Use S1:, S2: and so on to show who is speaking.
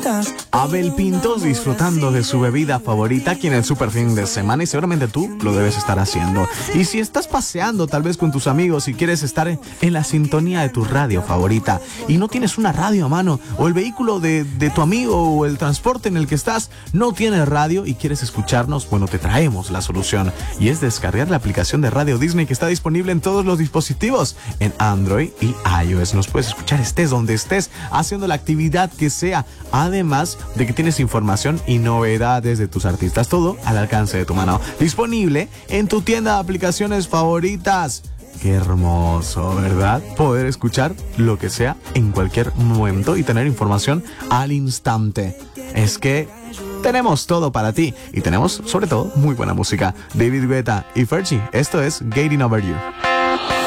S1: Abel Pintos disfrutando de su bebida favorita aquí en el super fin de semana, y seguramente tú lo debes estar haciendo. Y si estás paseando tal vez con tus amigos y quieres estar en la sintonía de tu radio favorita y no tienes una radio a mano, o el vehículo de tu amigo o el transporte en el que estás no tiene radio y quieres escucharnos, bueno, te traemos la solución, y es descargar la aplicación de Radio Disney, que está disponible en todos los dispositivos, en Android y iOS. Nos puedes escuchar estés donde estés, haciendo la actividad que sea, además de que tienes información y novedades de tus artistas, todo al alcance de tu mano, disponible en tu tienda de aplicaciones favoritas. Qué hermoso, ¿verdad? Poder escuchar lo que sea en cualquier momento y tener información al instante. Es que tenemos todo para ti, y tenemos sobre todo muy buena música. David Guetta y Fergie, esto es Getting Over You.